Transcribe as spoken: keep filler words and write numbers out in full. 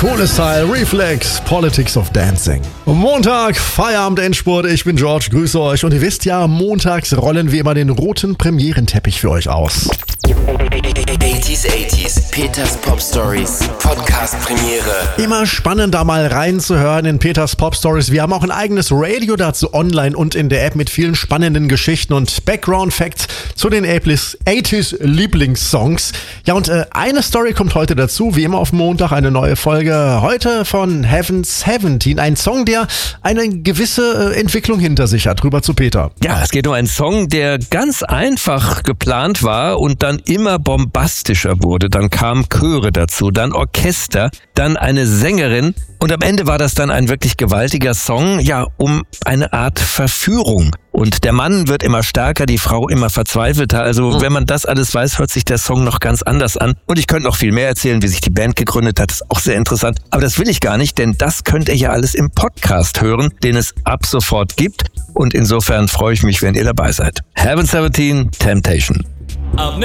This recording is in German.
Kohle-Style, Reflex, Politics of Dancing. Montag, Feierabend, Endspurt. Ich bin George, grüße euch. Und ihr wisst ja, montags rollen wir immer den roten Premierenteppich für euch aus. achtziger, achtziger, Peters Pop Stories, Podcast Premiere. Immer spannend, da mal reinzuhören in Peters Pop Stories. Wir haben auch ein eigenes Radio dazu online und in der App mit vielen spannenden Geschichten und Background Facts zu den achtziger Lieblingssongs. Ja, und äh, eine Story kommt heute dazu, wie immer auf Montag eine neue Folge. Heute von Heaven siebzehn, ein Song, der eine gewisse äh, Entwicklung hinter sich hat. Rüber zu Peter. Ja, es geht um einen Song, der ganz einfach geplant war und dann immer bombastischer wurde. Dann kamen Chöre dazu, dann Orchester, dann eine Sängerin und am Ende war das dann ein wirklich gewaltiger Song, ja, um eine Art Verführung. Und der Mann wird immer stärker, die Frau immer verzweifelter. Also wenn man das alles weiß, hört sich der Song noch ganz anders an. Und ich könnte noch viel mehr erzählen, wie sich die Band gegründet hat. Das ist auch sehr interessant. Aber das will ich gar nicht, denn das könnt ihr ja alles im Podcast hören, den es ab sofort gibt. Und insofern freue ich mich, wenn ihr dabei seid. Heaven siebzehn, Temptation.